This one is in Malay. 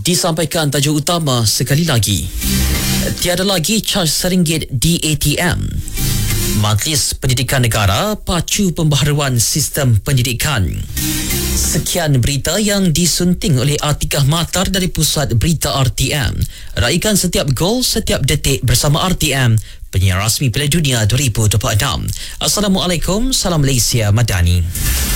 Disampaikan tajuk utama sekali lagi. Tiada lagi caj RM1 di ATM. Majlis Pendidikan Negara pacu pembaharuan sistem pendidikan. Sekian berita yang disunting oleh Atikah Matar dari Pusat Berita RTM. Raikan setiap gol, setiap detik bersama RTM, penyiar rasmi Piala Dunia 2026. Assalamualaikum, salam Malaysia Madani.